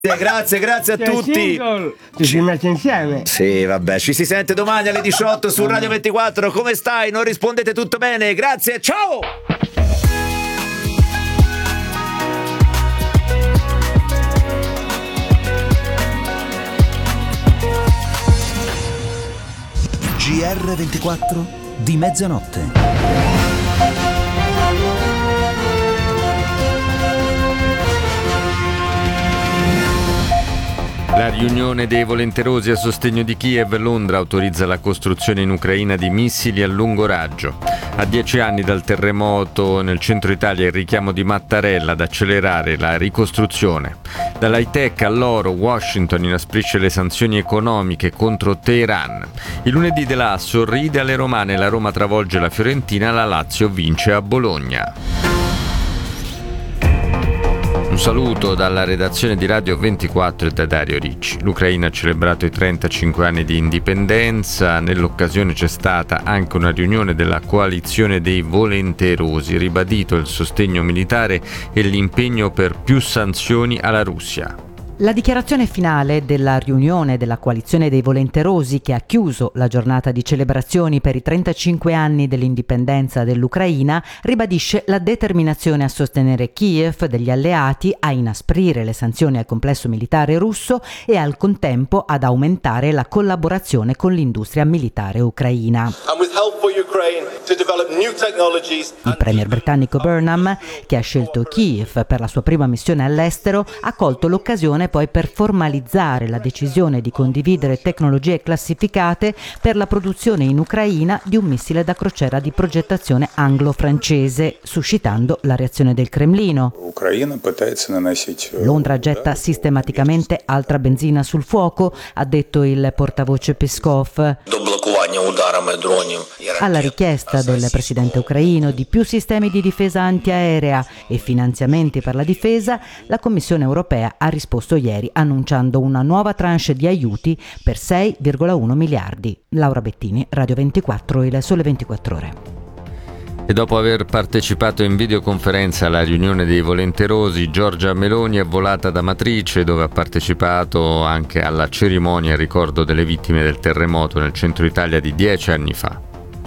Grazie a tutti. Ci si mette insieme. Sì, vabbè, ci si sente domani alle 18 su Radio 24. Come stai? Non rispondete tutto bene? Grazie, ciao! GR24 di mezzanotte. La riunione dei volenterosi a sostegno di Kiev. Londra autorizza la costruzione in Ucraina di missili a lungo raggio. A 10 anni dal terremoto nel centro Italia, il richiamo di Mattarella ad accelerare la ricostruzione. Dall'high tech all'oro, Washington inasprisce le sanzioni economiche contro Teheran. Il lunedì De La sorride alle romane, la Roma travolge la Fiorentina, la Lazio vince a Bologna. Un saluto dalla redazione di Radio 24 e da Dario Ricci. L'Ucraina ha celebrato i 35 anni di indipendenza. Nell'occasione c'è stata anche una riunione della coalizione dei volenterosi, ribadito il sostegno militare e l'impegno per più sanzioni alla Russia. La dichiarazione finale della riunione della coalizione dei volenterosi, che ha chiuso la giornata di celebrazioni per i 35 anni dell'indipendenza dell'Ucraina, ribadisce la determinazione a sostenere Kiev degli alleati, a inasprire le sanzioni al complesso militare russo e al contempo ad aumentare la collaborazione con l'industria militare ucraina. Il premier britannico Burnham, che ha scelto Kiev per la sua prima missione all'estero, ha colto l'occasione poi per formalizzare la decisione di condividere tecnologie classificate per la produzione in Ucraina di un missile da crociera di progettazione anglo-francese, suscitando la reazione del Cremlino. Londra getta sistematicamente altra benzina sul fuoco, ha detto il portavoce Peskov. Alla richiesta del presidente ucraino di più sistemi di difesa antiaerea e finanziamenti per la difesa, la Commissione europea ha risposto ieri annunciando una nuova tranche di aiuti per 6,1 miliardi. Laura Bettini, Radio 24, Il Sole 24 Ore. E dopo aver partecipato in videoconferenza alla riunione dei volenterosi, Giorgia Meloni è volata ad Amatrice, dove ha partecipato anche alla cerimonia in ricordo delle vittime del terremoto nel centro Italia di 10 anni fa.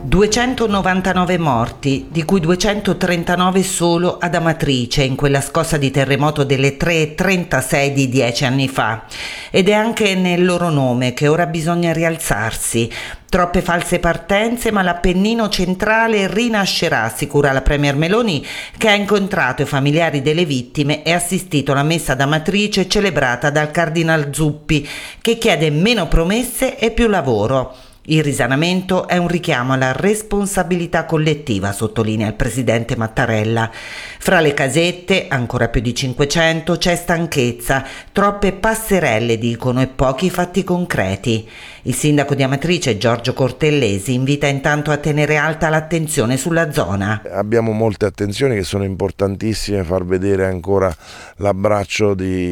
299 morti, di cui 239 solo ad Amatrice, in quella scossa di terremoto delle 3:36 di 10 anni fa. Ed è anche nel loro nome che ora bisogna rialzarsi. Troppe false partenze, ma l'Appennino centrale rinascerà, assicura la premier Meloni, che ha incontrato i familiari delle vittime e assistito alla messa ad Amatrice celebrata dal Cardinal Zuppi, che chiede meno promesse e più lavoro. Il risanamento è un richiamo alla responsabilità collettiva, sottolinea il presidente Mattarella. Fra le casette, ancora più di 500, c'è stanchezza, troppe passerelle, dicono, e pochi fatti concreti. Il sindaco di Amatrice, Giorgio Cortellesi, invita intanto a tenere alta l'attenzione sulla zona. Abbiamo molte attenzioni che sono importantissime, far vedere ancora l'abbraccio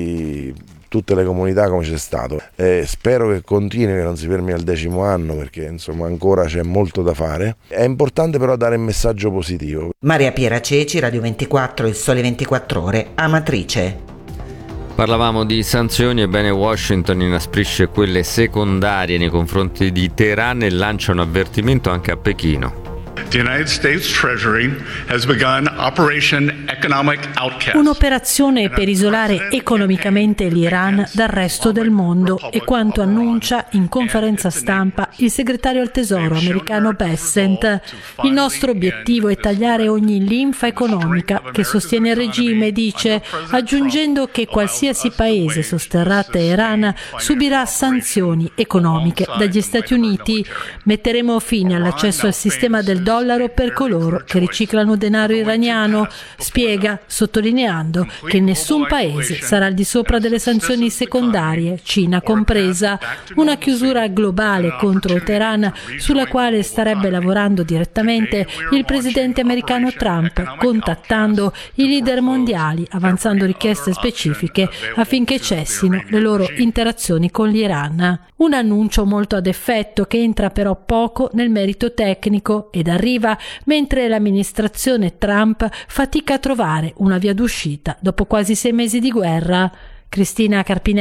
di tutte le comunità come c'è stato. Spero che continui, che non si fermi al 10° anno, perché insomma ancora c'è molto da fare. È importante però dare un messaggio positivo. Maria Piera Ceci, Radio 24, Il Sole 24 Ore, Amatrice. Parlavamo di sanzioni, ebbene Washington inasprisce quelle secondarie nei confronti di Teheran e lancia un avvertimento anche a Pechino. The United States Treasury has begun Operation Economic Outcast. Un'operazione per isolare economicamente l'Iran dal resto del mondo, è quanto annuncia in conferenza stampa il segretario al Tesoro americano Bessent. Il nostro obiettivo è tagliare ogni linfa economica che sostiene il regime, dice, aggiungendo che qualsiasi paese sosterrà Teheran subirà sanzioni economiche dagli Stati Uniti. Metteremo fine all'accesso al sistema del dollaro per coloro che riciclano denaro iraniano, spiega, sottolineando che nessun paese sarà al di sopra delle sanzioni secondarie, Cina compresa, una chiusura globale contro Teheran sulla quale starebbe lavorando direttamente il presidente americano Trump, contattando i leader mondiali, avanzando richieste specifiche affinché cessino le loro interazioni con l'Iran. Un annuncio molto ad effetto che entra però poco nel merito tecnico ed arriva mentre l'amministrazione Trump fatica a trovare una via d'uscita dopo quasi 6 mesi di guerra. Cristina Carpinelli